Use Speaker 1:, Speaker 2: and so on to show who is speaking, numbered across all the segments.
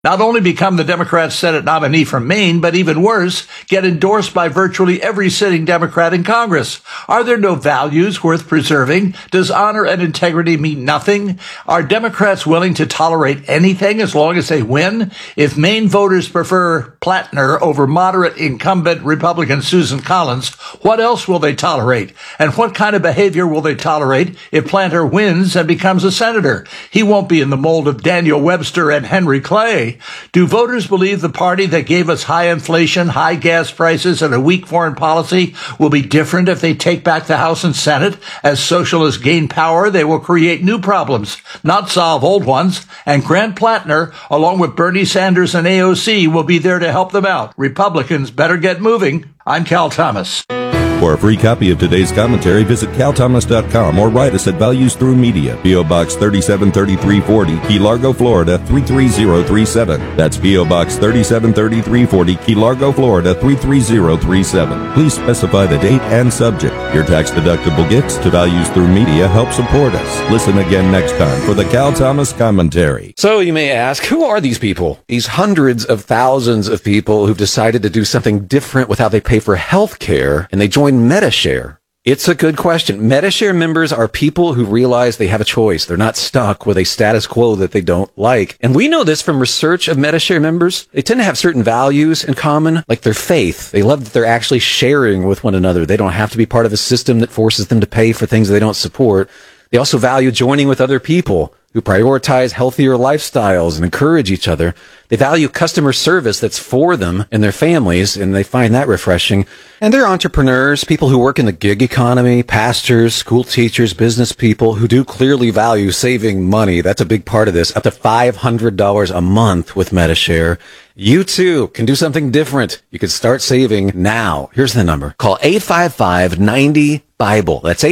Speaker 1: Not only become the Democrat Senate nominee from Maine, but even worse, get endorsed by virtually every sitting Democrat in Congress. Are there no values worth preserving? Does honor and integrity mean nothing? Are Democrats willing to tolerate anything as long as they win? If Maine voters prefer Plattner over moderate incumbent Republican Susan Collins, what else will they tolerate? And what kind of behavior will they tolerate if Plattner wins and becomes a senator? He won't be in the mold of Daniel Webster and Henry Clay. Do voters believe the party that gave us high inflation, high gas prices, and a weak foreign policy will be different if they take back the House and Senate? As socialists gain power, they will create new problems, not solve old ones. And Grant Plattner, along with Bernie Sanders and AOC, will be there to help them out. Republicans better get moving. I'm Cal Thomas.
Speaker 2: For a free copy of today's commentary, visit calthomas.com or write us at Values Through Media, P.O. Box 373340, Key Largo, Florida 33037. That's P.O. Box 373340, Key Largo, Florida 33037. Please specify the date and subject. Your tax-deductible gifts to Values Through Media help support us. Listen again next time for the Cal Thomas Commentary.
Speaker 3: So you may ask, who are these people? These hundreds of thousands of people who've decided to do something different with how they pay for health care, and they join Medi-Share. It's a good question. Medi-Share members are people who realize they have a choice. They're not stuck with a status quo that they don't like. And we know this from research of Medi-Share members. They tend to have certain values in common, like their faith. They love that they're actually sharing with one another. They don't have to be part of a system that forces them to pay for things they don't support. They also value joining with other people who prioritize healthier lifestyles and encourage each other. They value customer service that's for them and their families, and they find that refreshing. And they're entrepreneurs, people who work in the gig economy, pastors, school teachers, business people who do clearly value saving money. That's a big part of this. Up to $500 a month with Medi-Share. You too can do something different. You can start saving now. Here's the number. Call 855-90-BIBLE. That's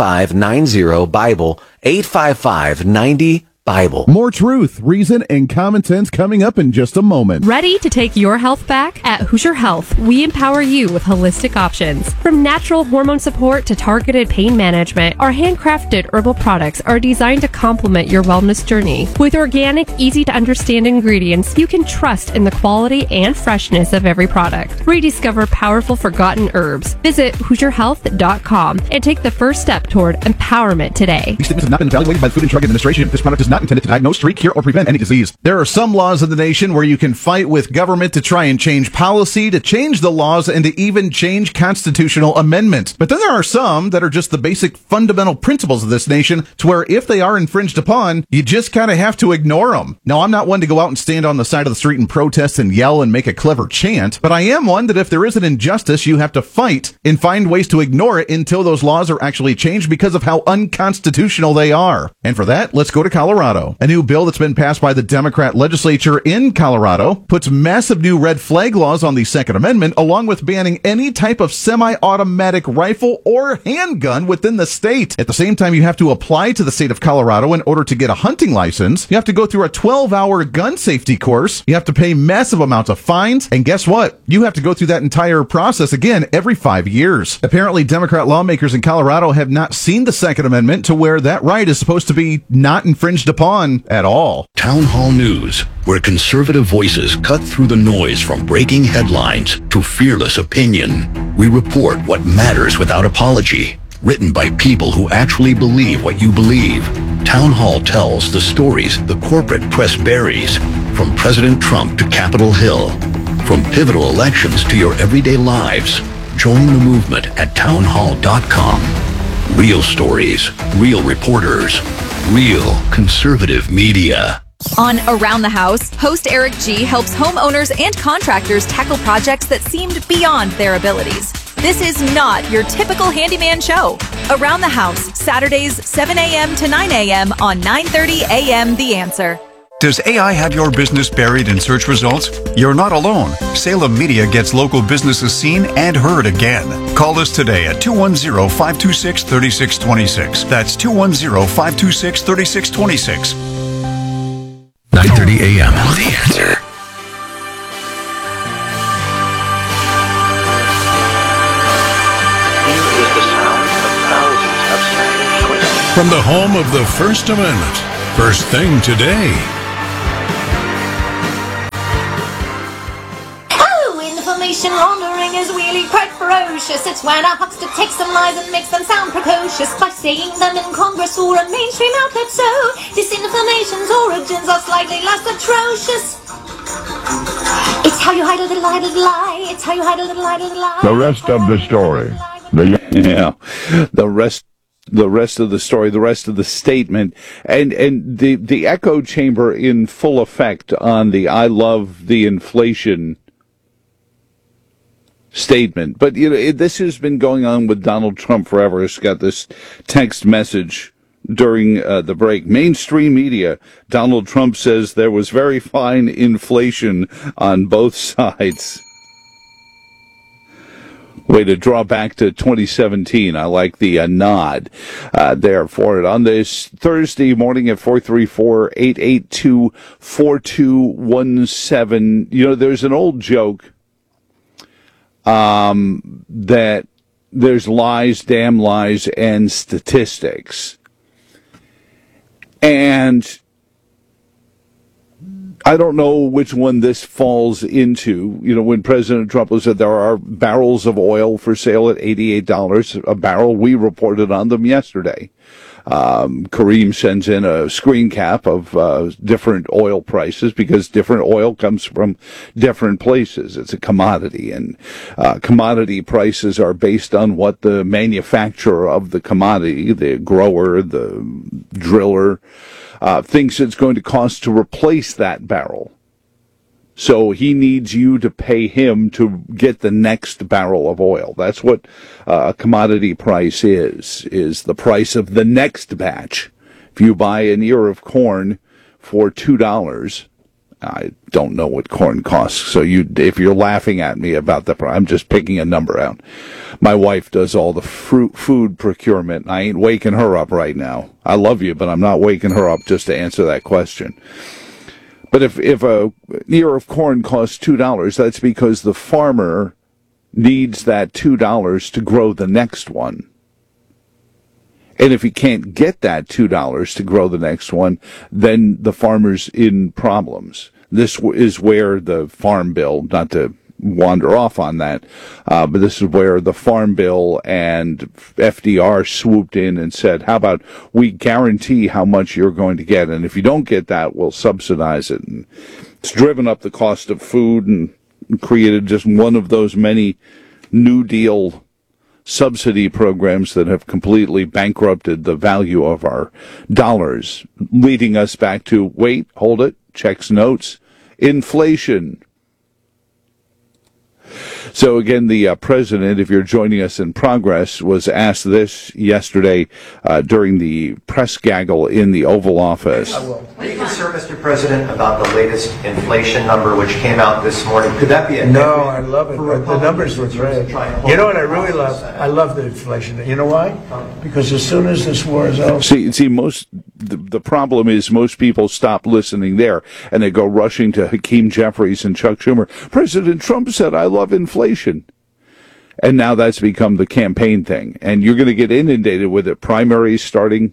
Speaker 3: 855-90-BIBLE. 855-90-BIBLE.
Speaker 4: More truth, reason, and common sense coming up in just a moment.
Speaker 5: Ready to take your health back? At Hoosier Health, we empower you with holistic options. From natural hormone support to targeted pain management, our handcrafted herbal products are designed to complement your wellness journey. With organic, easy-to-understand ingredients, you can trust in the quality and freshness of every product. Rediscover powerful forgotten herbs. Visit HoosierHealth.com and take the first step toward empowerment today.
Speaker 4: These statements have not been evaluated by the Food and Drug Administration. This product is not intended to diagnose, treat, cure, or prevent any disease. There are some laws in the nation where you can fight with government to try and change policy, to change the laws, and to even change constitutional amendments. But then there are some that are just the basic fundamental principles of this nation, to where if they are infringed upon, you just kind of have to ignore them. Now, I'm not one to go out and stand on the side of the street and protest and yell and make a clever chant, but I am one that if there is an injustice, you have to fight and find ways to ignore it until those laws are actually changed because of how unconstitutional they are. And for that, let's go to Colorado. A new bill that's been passed by the Democrat legislature in Colorado puts massive new red flag laws on the Second Amendment, along with banning any type of semi-automatic rifle or handgun within the state. At the same time, you have to apply to the state of Colorado in order to get a hunting license. You have to go through a 12-hour gun safety course. You have to pay massive amounts of fines. And guess what? You have to go through that entire process again every 5 years. Apparently, Democrat lawmakers in Colorado have not seen the Second Amendment to where that right is supposed to be not infringed upon at all.
Speaker 6: Town Hall News, where conservative voices cut through the noise from breaking headlines to fearless opinion. We report what matters without apology. Written by people who actually believe what you believe. Town Hall tells the stories the corporate press buries, from President Trump to Capitol Hill, from pivotal elections to your everyday lives. Join the movement at townhall.com. Real stories, real reporters, real conservative media.
Speaker 7: On Around the House, host Eric G. helps homeowners and contractors tackle projects that seemed beyond their abilities. This is not your typical handyman show. Around the House, Saturdays, 7 a.m. to 9 a.m. on 9:30 a.m. The Answer.
Speaker 8: Does AI have your business buried in search results? You're not alone. Salem Media gets local businesses seen and heard again. Call us today at 210-526-3626. That's 210-526-3626.
Speaker 6: 9:30 a.m. The Answer.
Speaker 9: Here is the sound of thousands of Spanish voices.
Speaker 10: From the home of the First Amendment, First Thing Today. Information laundering is really quite ferocious. It's when a huckster takes some lies and makes them sound precocious by saying them in Congress or a mainstream outlet. So disinformation's origins are slightly less atrocious. It's how you hide a little lie. It's how you hide a little lie.
Speaker 11: The rest of the story. The rest of the story, the rest of the statement, and the echo chamber in full effect on the "I love the inflation" statement. But this has been going on with Donald Trump forever. He's got this text message during the break. Mainstream media, Donald Trump says there was very fine inflation on both sides. Way to draw back to 2017. I like the nod there for it. On this Thursday morning at 434-882-4217, there's an old joke that there's lies, damn lies, and statistics. And I don't know which one this falls into. When President Trump said there are barrels of oil for sale at $88 a barrel, we reported on them yesterday. Kareem sends in a screen cap of different oil prices because different oil comes from different places. It's a commodity, and commodity prices are based on what the manufacturer of the commodity, the grower, the driller, thinks it's going to cost to replace that barrel. So he needs you to pay him to get the next barrel of oil. That's what a commodity price is the price of the next batch. If you buy an ear of corn for $2, I don't know what corn costs. So if you're laughing at me about that, I'm just picking a number out. My wife does all the food procurement. I ain't waking her up right now. I love you, but I'm not waking her up just to answer that question. But if an ear of corn costs $2, that's because the farmer needs that $2 to grow the next one. And if he can't get that $2 to grow the next one, then the farmer's in problems. This is where the Farm Bill, not to wander off on that, but this is where the Farm Bill and FDR swooped in and said, how about we guarantee how much you're going to get, and if you don't get that, we'll subsidize it. And it's driven up the cost of food and created just one of those many New Deal subsidy programs that have completely bankrupted the value of our dollars, leading us back to, wait, hold it, checks notes, inflation. So again, the president, if you're joining us in progress, was asked this yesterday during the press gaggle in the Oval Office.
Speaker 12: Are you concerned, Mr. President, about the latest inflation number which came out this morning? Could that be a
Speaker 13: No, I love it. The numbers were great. You know what I really love? I love the inflation. You know why? Because as soon as this war is over...
Speaker 11: See, the problem is most people stop listening there, and they go rushing to Hakeem Jeffries and Chuck Schumer. President Trump said, I love inflation. And now that's become the campaign thing. And you're going to get inundated with it. Primaries starting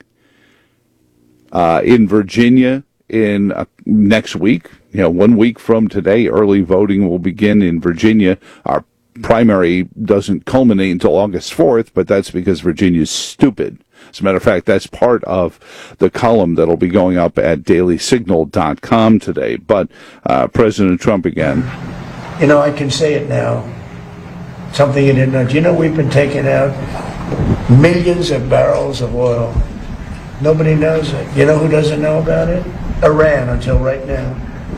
Speaker 11: in Virginia in next week. 1 week from today, early voting will begin in Virginia. Our primary doesn't culminate until August 4th, but that's because Virginia's stupid. As a matter of fact, that's part of the column that'll be going up at dailysignal.com today. But President Trump again.
Speaker 13: I can say it now. Something you didn't know. Do you know we've been taking out millions of barrels of oil? Nobody knows it. You know who doesn't know about it? Iran, until right now.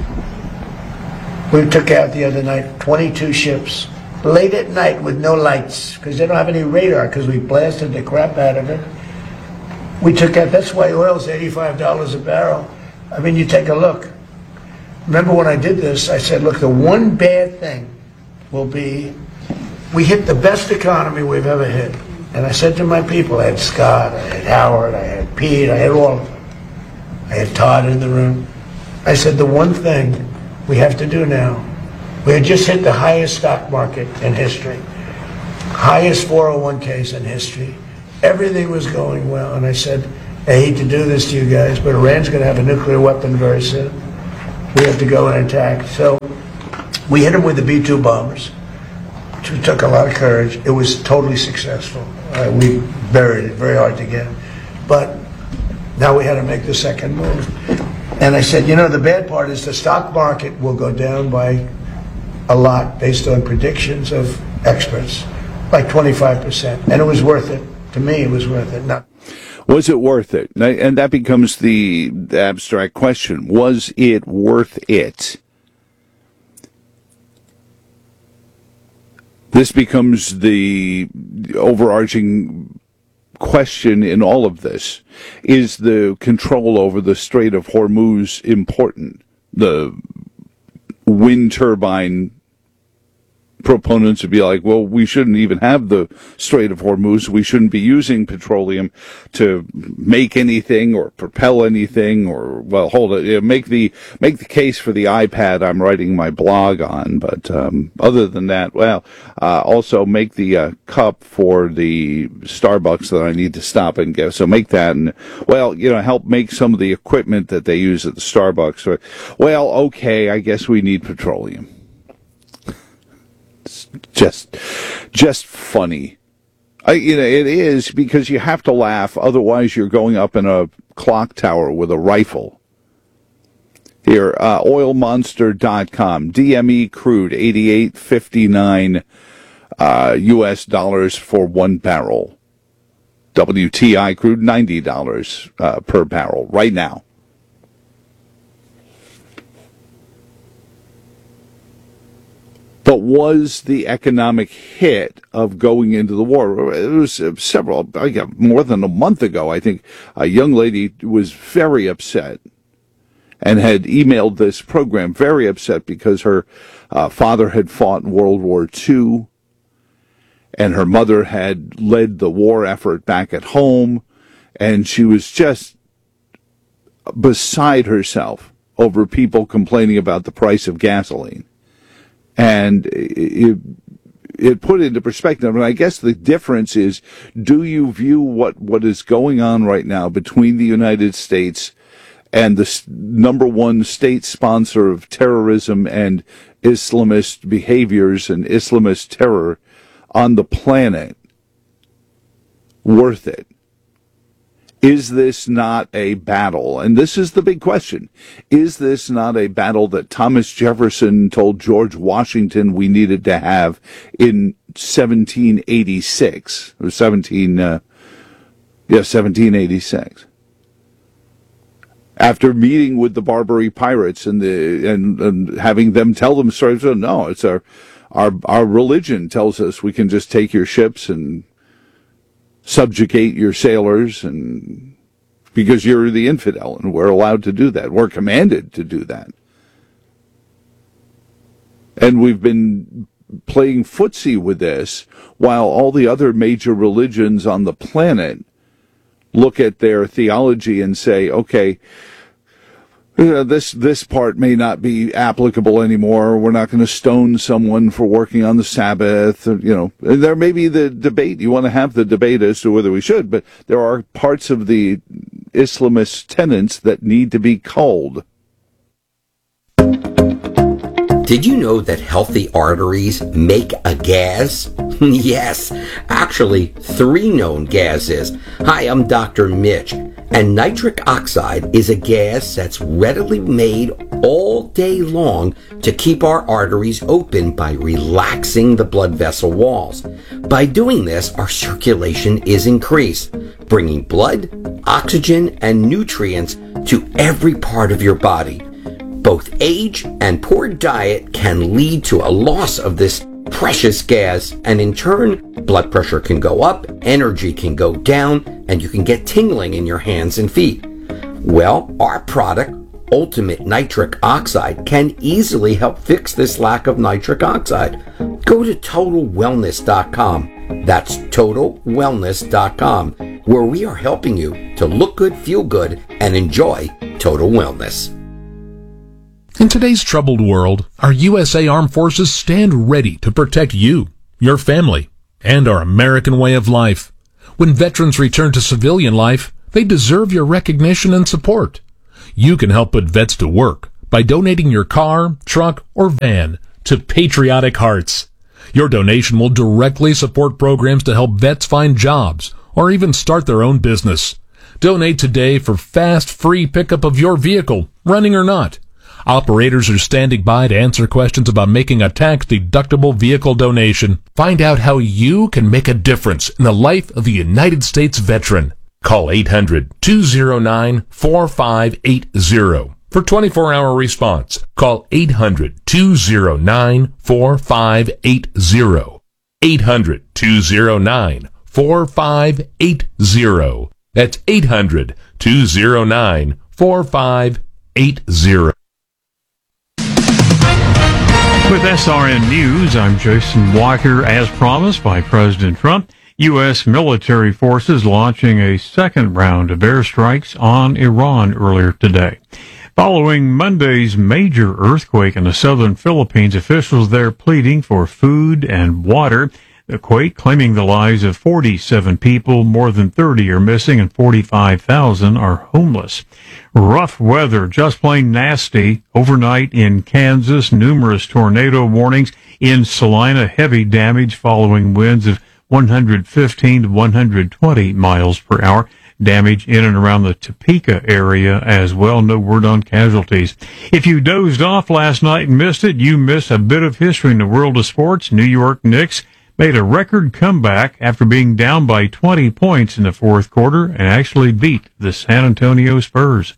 Speaker 13: We took out the other night 22 ships, late at night with no lights, because they don't have any radar, because we blasted the crap out of it. We took out, that's why oil's $85 a barrel. I mean, you take a look. Remember when I did this, I said, look, the one bad thing will be we hit the best economy we've ever hit. And I said to my people, I had Scott, I had Howard, I had Pete, I had all of them. I had Todd in the room. I said, the one thing we have to do now, we had just hit the highest stock market in history, highest 401ks in history. Everything was going well. And I said, I hate to do this to you guys, but Iran's going to have a nuclear weapon very soon. We have to go and attack. So we hit them with the B-2 bombers. It took a lot of courage. It was totally successful. We buried it, very hard to get. But now we had to make the second move. And I said, the bad part is the stock market will go down by a lot based on predictions of experts, like 25%. And it was worth it. To me, it was worth it.
Speaker 11: Was it worth it? And that becomes the abstract question. Was it worth it? This becomes the overarching question in all of this. Is the control over the Strait of Hormuz important? The wind turbine proponents would be like, well, we shouldn't even have the Strait of Hormuz. We shouldn't be using petroleum to make anything or propel anything, or, well, hold it, make the case for the iPad I'm writing my blog on. But other than that, well, also make the cup for the Starbucks that I need to stop and get. So make that, and, well, help make some of the equipment that they use at the Starbucks. Well, okay, I guess we need petroleum. Just funny. It is, because you have to laugh, otherwise you're going up in a clock tower with a rifle. Here, oilmonster.com, DME crude, $88.59 US dollars for 1 barrel. WTI crude, $90 per barrel right now. But was the economic hit of going into the war? It was more than a month ago, I think, a young lady was very upset and had emailed this program, very upset because her father had fought in World War II and her mother had led the war effort back at home, and she was just beside herself over people complaining about the price of gasoline. And it put into perspective, and I guess the difference is, do you view what is going on right now between the United States and the number one state sponsor of terrorism and Islamist behaviors and Islamist terror on the planet worth it? Is this not a battle? And this is the big question. Is this not a battle that Thomas Jefferson told George Washington we needed to have in 1786 or 1786? After meeting with the Barbary pirates and having them tell them stories, no, it's our religion tells us we can just take your ships and subjugate your sailors, and because you're the infidel, and we're allowed to do that. We're commanded to do that. And we've been playing footsie with this while all the other major religions on the planet look at their theology and say, okay, this part may not be applicable anymore. We're not going to stone someone for working on the Sabbath. There may be the debate. You want to have the debate as to whether we should, but there are parts of the Islamist tenets that need to be culled.
Speaker 14: Did you know that healthy arteries make a gas? Yes, actually 3 known gases. Hi, I'm Dr. Mitch, and nitric oxide is a gas that's readily made all day long to keep our arteries open by relaxing the blood vessel walls. By doing this, our circulation is increased, bringing blood, oxygen, and nutrients to every part of your body. Both age and poor diet can lead to a loss of this precious gas, and in turn, blood pressure can go up, energy can go down, and you can get tingling in your hands and feet. Well, our product, Ultimate Nitric Oxide, can easily help fix this lack of nitric oxide. Go to TotalWellness.com. That's TotalWellness.com, where we are helping you to look good, feel good, and enjoy total wellness.
Speaker 15: In today's troubled world, our USA Armed Forces stand ready to protect you, your family, and our American way of life. When veterans return to civilian life, they deserve your recognition and support. You can help put vets to work by donating your car, truck, or van to Patriotic Hearts. Your donation will directly support programs to help vets find jobs or even start their own business. Donate today for fast, free pickup of your vehicle, running or not. Operators are standing by to answer questions about making a tax-deductible vehicle donation. Find out how you can make a difference in the life of a United States veteran. Call 800-209-4580 for 24-hour response. Call 800-209-4580. 800-209-4580. That's 800-209-4580.
Speaker 16: With SRN News, I'm Jason Walker. As promised by President Trump, U.S. military forces launching a second round of airstrikes on Iran earlier today. Following Monday's major earthquake in the southern Philippines, officials there pleading for food and water. The quake claiming the lives of 47 people, more than 30 are missing, and 45,000 are homeless. Rough weather, just plain nasty. Overnight in Kansas, numerous tornado warnings. In Salina, heavy damage following winds of 115 to 120 miles per hour. Damage in and around the Topeka area as well. No word on casualties. If you dozed off last night and missed it, you miss a bit of history in the world of sports. New York Knicks made a record comeback after being down by 20 points in the fourth quarter and actually beat the San Antonio Spurs.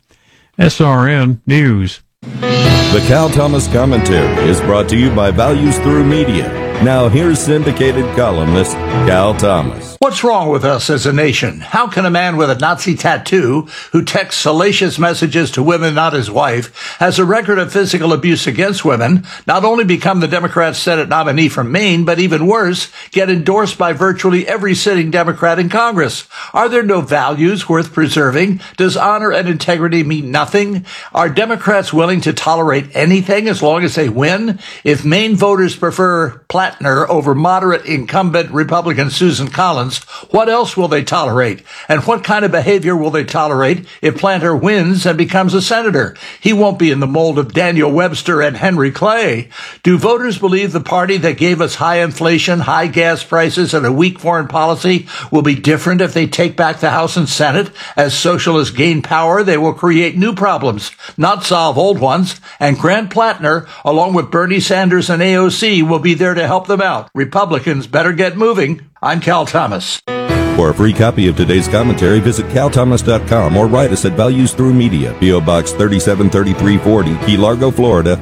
Speaker 16: SRN News.
Speaker 2: The Cal Thomas Commentary is brought to you by Values Through Media. Now here's syndicated columnist Cal Thomas.
Speaker 1: What's wrong with us as a nation? How can a man with a Nazi tattoo who texts salacious messages to women, not his wife, has a record of physical abuse against women, not only become the Democrat Senate nominee from Maine, but even worse, get endorsed by virtually every sitting Democrat in Congress? Are there no values worth preserving? Does honor and integrity mean nothing? Are Democrats willing to tolerate anything as long as they win? If Maine voters prefer Plattner over moderate incumbent Republican Susan Collins, what else will they tolerate? And what kind of behavior will they tolerate if Plattner wins and becomes a senator? He won't be in the mold of Daniel Webster and Henry Clay. Do voters believe the party that gave us high inflation, high gas prices, and a weak foreign policy will be different if they take back the House and Senate? As socialists gain power, they will create new problems, not solve old ones. And Grant Plattner, along with Bernie Sanders and AOC, will be there to help them out. Republicans better get moving. I'm Cal Thomas.
Speaker 2: For a free copy of today's commentary, visit calthomas.com or write us at Values Through Media, P.O. Box 373340, Key Largo, Florida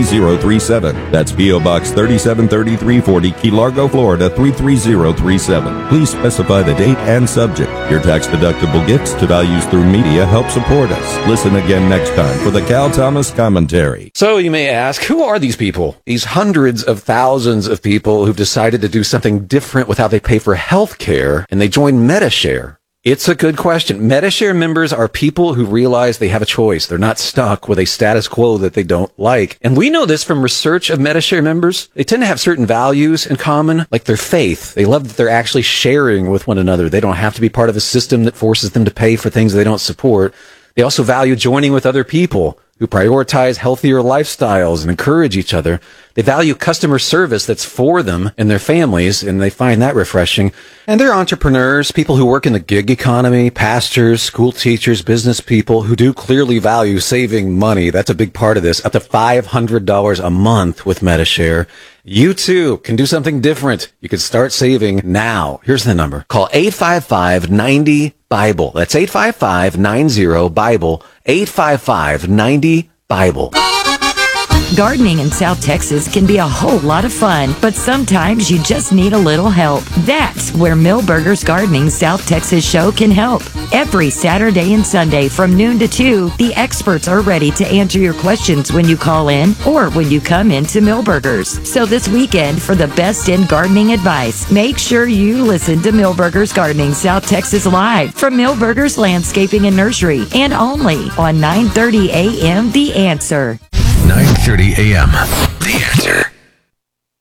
Speaker 2: 33037. That's P.O. Box 373340, Key Largo, Florida 33037. Please specify the date and subject. Your tax-deductible gifts to Values Through Media help support us. Listen again next time for the Cal Thomas Commentary.
Speaker 3: So you may ask, who are these people? These hundreds of thousands of people who've decided to do something different with how they pay for health care, and they join Medi-Share. It's a good question. Medi-Share members are people who realize they have a choice. They're not stuck with a status quo that they don't like. And we know this from research of Medi-Share members. They tend to have certain values in common, like their faith. They love that they're actually sharing with one another. They don't have to be part of a system that forces them to pay for things they don't support. They also value joining with other people who prioritize healthier lifestyles and encourage each other. They value customer service that's for them and their families, and they find that refreshing. And they're entrepreneurs, people who work in the gig economy, pastors, school teachers, business people who do clearly value saving money. That's a big part of this. Up to $500 a month with Medi-Share. You too can do something different. You can start saving now. Here's the number. Call 855-90-BIBLE. That's 855-90-BIBLE. 855-90-BIBLE.
Speaker 17: Gardening in South Texas can be a whole lot of fun, but sometimes you just need a little help. That's where Millburgers Gardening South Texas show can help. Every Saturday and Sunday from noon to 2, the experts are ready to answer your questions when you call in or when you come into Millburgers. So this weekend, for the best in gardening advice, make sure you listen to Millburgers Gardening South Texas live from Millburgers Landscaping and Nursery, and only on 9:30 a.m. The Answer.
Speaker 18: 9:30 a.m. The